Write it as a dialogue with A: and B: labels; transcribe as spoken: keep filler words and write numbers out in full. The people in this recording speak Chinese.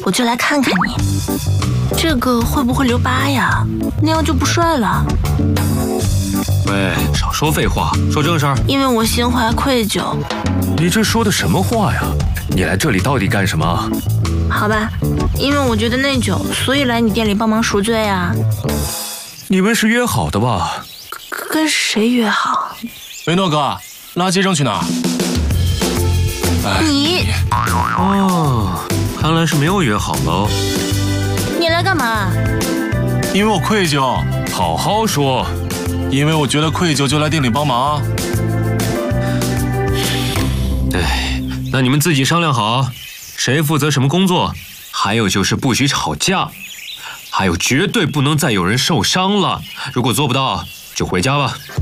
A: 我就来看看你，这个会不会留疤呀？那样就不帅了。
B: 喂，少说废话，说正事儿。
A: 因为我心怀愧疚。
B: 你这说的什么话呀？你来这里到底干什么？
A: 好吧，因为我觉得内疚，所以来你店里帮忙赎罪啊。
B: 你们是约好的吧？
A: 跟谁约好？
C: 维诺哥，垃圾扔去哪儿？
A: 你
B: 哦，看来是没有约好喽。
A: 你来干嘛？
C: 因为我愧疚。
B: 好好说。
C: 因为我觉得愧疚，就来店里帮忙。
B: 哎，那你们自己商量好，谁负责什么工作？还有就是不许吵架，还有绝对不能再有人受伤了。如果做不到，就回家吧。